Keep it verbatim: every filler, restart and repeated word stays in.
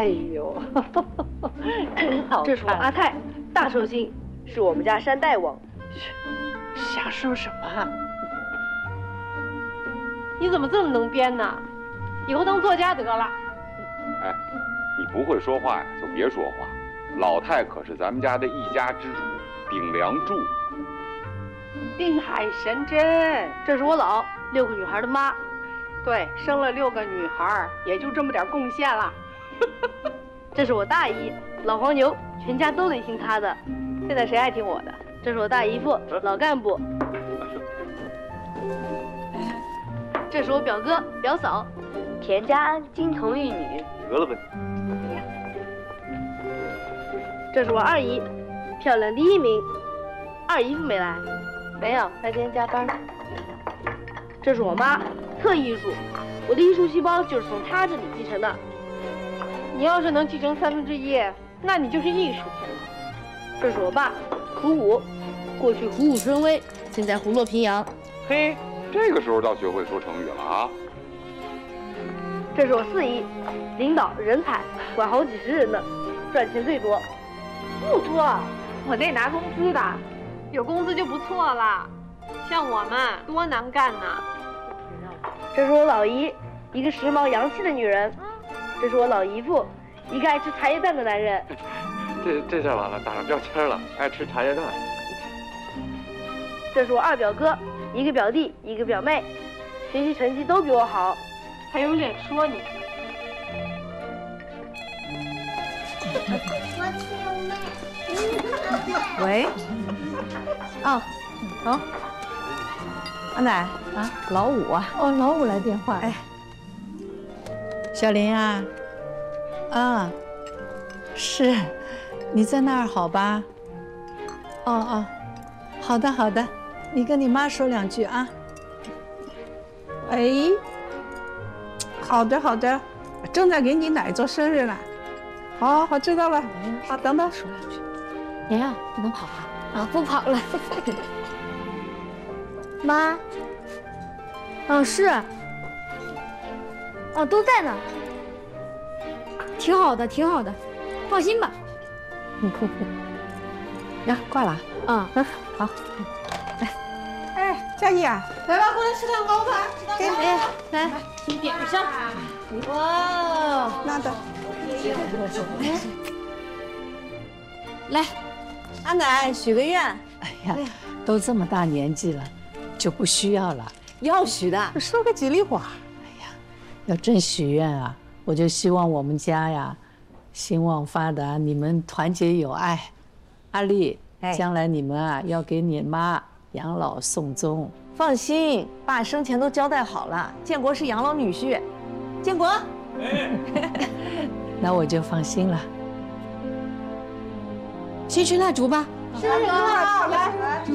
哎呦，真好看！ 这是我阿泰，大寿星，是我们家山大王。 瞎说什么啊？ 你怎么这么能编呢？以后当作家得了。 哎，你不会说话呀，就别说话。老太可是咱们家的一家之主，顶梁柱。 定海神针， 这是我姥，六个女孩的妈。 对，生了六个女孩，也就这么点贡献了。 这是我大姨，老黄牛，全家都得听她的。 现在谁爱听我的？ 这是我大姨夫，老干部。这是我表哥、表嫂， 田家安，金童玉女。 得了呗。 这是我二姨，漂亮第一名。二姨夫没来， 没有，他今天加班。 这是我妈，特艺术，我的艺术细胞就是从她这里继承的。 你要是能继承三分之一，那你就是艺术家。 这是我爸，虎舞，过去虎虎生威，现在虎落平阳。 嘿，这个时候倒学会说成语了啊！ 这是我四姨，领导人才，管好几十人呢，赚钱最多。 不多，我那拿工资的， 有工资就不错了。像我们多难干呢。 这是我老姨，一个时髦洋气的女人。这是我老姨夫，一个爱吃茶叶蛋的男人。 这这下完了，打上标签了，爱吃茶叶蛋。 这是我二表哥，一个表弟，一个表妹，学习成绩都比我好， 还有脸说你？ 喂，哦，好，阿奶啊，老五啊， 哦，老五来电话， 哎， 小林啊，啊，是，你在那儿好吧？哦哦，好的好的，你跟你妈说两句啊。 哎，好的好的，正在给你奶做生日呢。好，我知道了。好，等等。 说两句。 洋洋，不能跑啊！ 啊，不跑了。 妈。嗯，是。哦，都在呢。挺好的，挺好的，放心吧。 呀，挂了。 嗯， 好。 来，哎，佳怡啊，来吧，过来吃蛋糕吧。给你， 来，你点上。 哇，那的。 来， 阿奶许个愿。 哎呀，都这么大年纪了，就不需要了。 要许的，说个吉利话。 哎呀，要真许愿啊，我就希望我们家呀，兴旺发达，你们团结友爱。阿丽，将来你们啊要给你妈养老送终。 放心，爸生前都交代好了，建国是养老女婿。建国， 那我就放心了。 先吹蜡烛吧。 是啊，来。